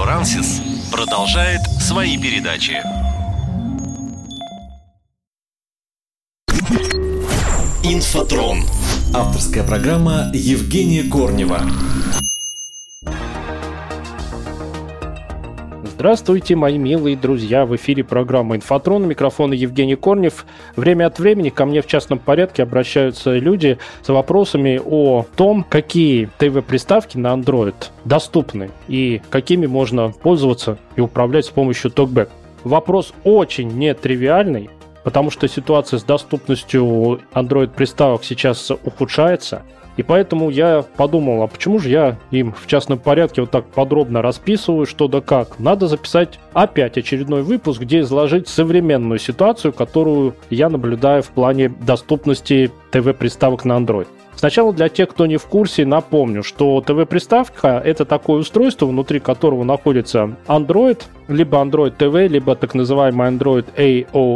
Рансис продолжает свои передачи. Инфотрон. Авторская программа Евгения Корнева. Здравствуйте, мои милые друзья! В эфире программа «Инфотрон», микрофон Евгений Корнев. Время от времени ко мне в частном порядке обращаются люди с вопросами о том, какие ТВ-приставки на Android доступны и какими можно пользоваться и управлять с помощью TalkBack. Вопрос очень нетривиальный, потому что ситуация с доступностью Android-приставок сейчас ухудшается. И поэтому я подумал, а почему же я им в частном порядке вот так подробно расписываю, что да как. Надо записать опять очередной выпуск, где изложить современную ситуацию, которую я наблюдаю в плане доступности ТВ-приставок на Android. Сначала для тех, кто не в курсе, напомню, что ТВ-приставка — это такое устройство, внутри которого находится Android, либо Android TV, либо так называемый Android